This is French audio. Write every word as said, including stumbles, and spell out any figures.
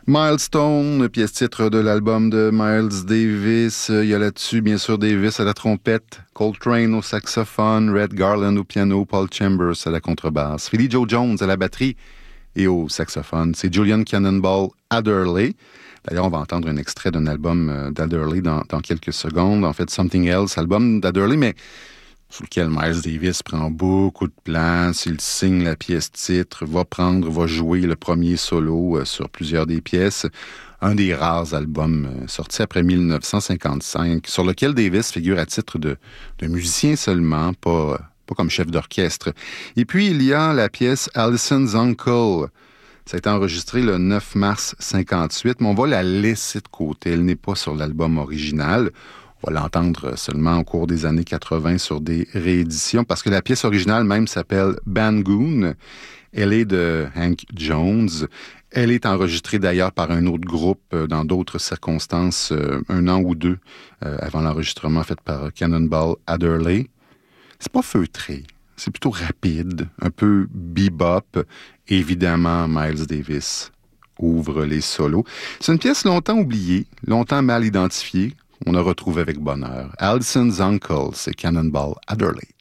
Milestone, pièce-titre de l'album de Miles Davis. Il y a là-dessus, bien sûr, Davis à la trompette, Coltrane au saxophone, Red Garland au piano, Paul Chambers à la contrebasse, Philly Joe Jones à la batterie et au saxophone. C'est Julian Cannonball Adderley. D'ailleurs, on va entendre un extrait d'un album d'Adderley dans, dans quelques secondes. En fait, Something Else, album d'Adderley, mais sous lequel Miles Davis prend beaucoup de place. Il signe la pièce titre, va prendre, va jouer le premier solo euh, sur plusieurs des pièces. Un des rares albums euh, sortis après dix-neuf cent cinquante-cinq, sur lequel Davis figure à titre de, de musicien seulement, pas, pas comme chef d'orchestre. Et puis, il y a la pièce Allison's Uncle. Ça a été enregistré le neuf mars cinquante-huit, mais on va la laisser de côté. Elle n'est pas sur l'album original. On va l'entendre seulement au cours des années quatre-vingts sur des rééditions, parce que la pièce originale même s'appelle Bangoon. Elle est de Hank Jones. Elle est enregistrée d'ailleurs par un autre groupe dans d'autres circonstances, un an ou deux avant l'enregistrement fait par Cannonball Adderley. C'est pas feutré, c'est plutôt rapide, un peu bebop. Évidemment, Miles Davis ouvre les solos. C'est une pièce longtemps oubliée, longtemps mal identifiée. On a retrouvé avec bonheur. Allison's Uncle, c'est Cannonball Adderley.